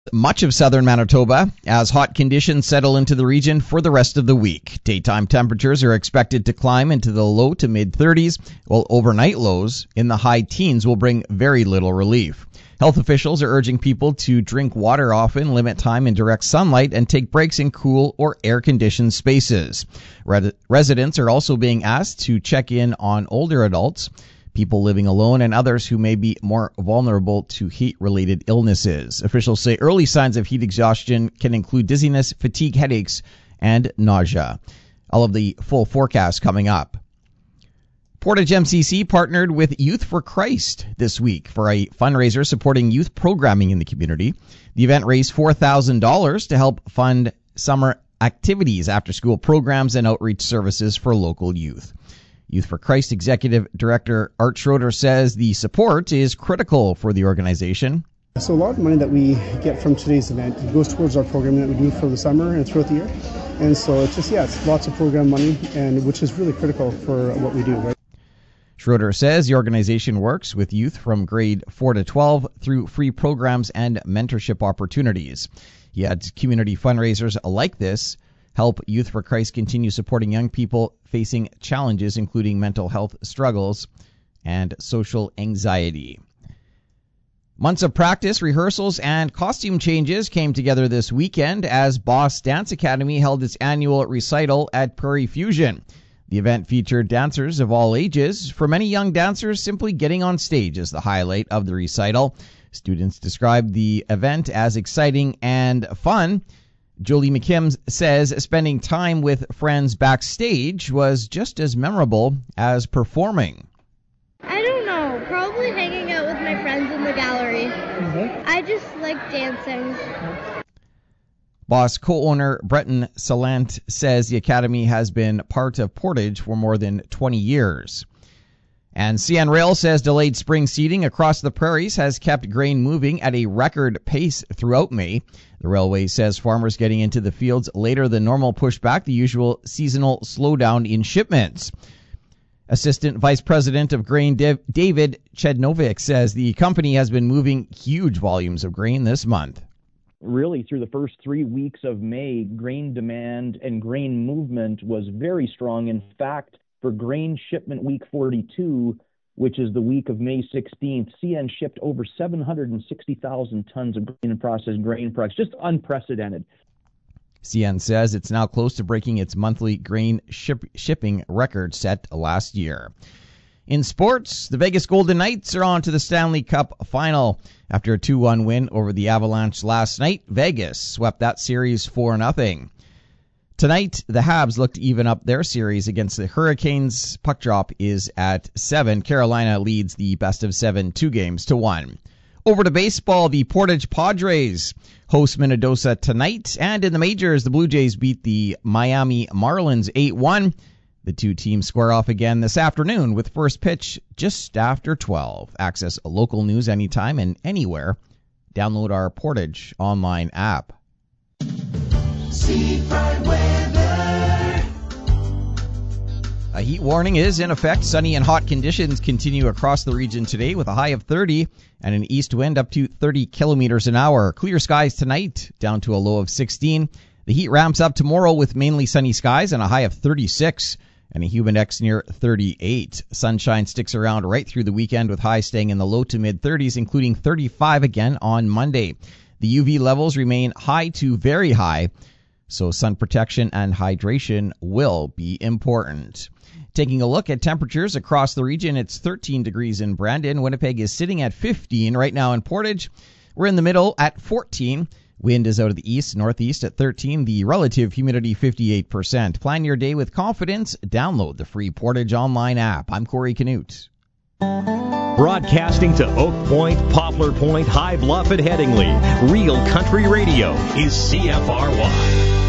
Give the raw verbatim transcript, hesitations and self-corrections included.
Much of southern Manitoba as hot conditions settle into the region for the rest of the week. Daytime temperatures are expected to climb into the low to mid thirties, while overnight lows in the high teens will bring very little relief. Health officials are urging people to drink water often, limit time in direct sunlight, and take breaks in cool or air-conditioned spaces. Re- residents are also being asked to check in on older adults, people living alone, and others who may be more vulnerable to heat-related illnesses. Officials say early signs of heat exhaustion can include dizziness, fatigue, headaches, and nausea. All of the full forecast coming up. Portage M C C partnered with Youth for Christ this week for a fundraiser supporting youth programming in the community. The event raised four thousand dollars to help fund summer activities, after-school programs, and outreach services for local youth. Youth for Christ Executive Director Art Schroeder says the support is critical for the organization. So a lot of money that we get from today's event goes towards our programming that we do for the summer and throughout the year. And so it's just, yeah, it's lots of program money, and which is really critical for what we do, right? Schroeder says the organization works with youth from grade four to twelve through free programs and mentorship opportunities. He adds community fundraisers like this help Youth for Christ continue supporting young people facing challenges including mental health struggles and social anxiety. Months of practice, rehearsals, and costume changes came together this weekend as Boss Dance Academy held its annual recital at Prairie Fusion. The event featured dancers of all ages. For many young dancers, simply getting on stage is the highlight of the recital. Students described the event as exciting and fun. Jolie McKim says spending time with friends backstage was just as memorable as performing. I don't know. Probably hanging out with my friends in the gallery. Mm-hmm. I just like dancing. Boss co-owner Breton Salant says the Academy has been part of Portage for more than twenty years. And C N Rail says delayed spring seeding across the prairies has kept grain moving at a record pace throughout May. The railway says farmers getting into the fields later than normal pushed back the usual seasonal slowdown in shipments. Assistant Vice President of Grain David Chednovic says the company has been moving huge volumes of grain this month. Really, through the first three weeks of May, grain demand and grain movement was very strong. In fact, for grain shipment week forty-two, which is the week of May sixteenth, C N shipped over seven hundred sixty thousand tons of grain and processed grain products, just unprecedented. C N says it's now close to breaking its monthly grain ship- shipping record set last year. In sports, the Vegas Golden Knights are on to the Stanley Cup final. After a two one win over the Avalanche last night, Vegas swept that series four nothing. Tonight, the Habs look to even up their series against the Hurricanes. Puck drop is at seven. Carolina leads the best of seven, two games to one. Over to baseball, the Portage Padres host Minnesota tonight. And in the majors, the Blue Jays beat the Miami Marlins eight one. The two teams square off again this afternoon with first pitch just after twelve. Access local news anytime and anywhere. Download our Portage online app. Seafront weather. A heat warning is in effect. Sunny and hot conditions continue across the region today with a high of thirty and an east wind up to thirty kilometers an hour. Clear skies tonight down to a low of sixteen. The heat ramps up tomorrow with mainly sunny skies and a high of thirty-six and a humid index near thirty-eight. Sunshine sticks around right through the weekend with highs staying in the low to mid thirties, including thirty-five again on Monday. The U V levels remain high to very high, so sun protection and hydration will be important. Taking a look at temperatures across the region, it's thirteen degrees in Brandon. Winnipeg is sitting at fifteen right now in Portage. We're in the middle at fourteen. Wind is out of the east, northeast at thirteen. The relative humidity fifty-eight percent. Plan your day with confidence. Download the free Portage online app. I'm Corey Canute. Broadcasting to Oak Point, Poplar Point, High Bluff, and Headingley. Real Country Radio is C F R Y.